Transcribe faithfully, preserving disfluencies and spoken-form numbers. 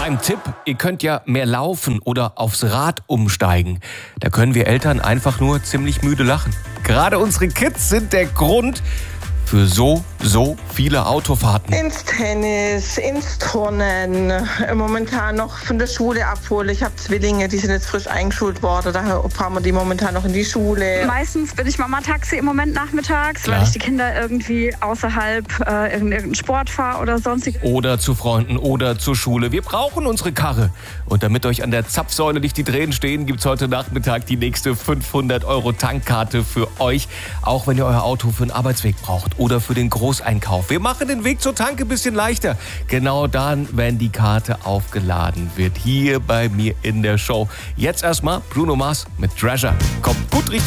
Ein Tipp, ihr könnt ja mehr laufen oder aufs Rad umsteigen. Da können wir Eltern einfach nur ziemlich müde lachen. Gerade unsere Kids sind der Grund für so, so viele Autofahrten. Ins Tennis, ins Turnen, momentan noch von der Schule abholen. Ich habe Zwillinge, die sind jetzt frisch eingeschult worden, daher fahren wir die momentan noch in die Schule. Meistens bin ich Mama-Taxi im Moment nachmittags, Klar. weil ich die Kinder irgendwie außerhalb äh, in irgendeinen Sport fahre oder sonstig. Oder zu Freunden oder zur Schule. Wir brauchen unsere Karre. Und damit euch an der Zapfsäule nicht die Tränen stehen, gibt's heute Nachmittag die nächste fünfhundert Euro Tankkarte für euch. Auch wenn ihr euer Auto für den Arbeitsweg braucht oder für den Großeinkauf. Wir machen den Weg zur Tanke ein bisschen leichter. Genau dann, wenn die Karte aufgeladen wird. Hier bei mir in der Show. Jetzt erstmal Bruno Mars mit Treasure. Kommt gut richtig.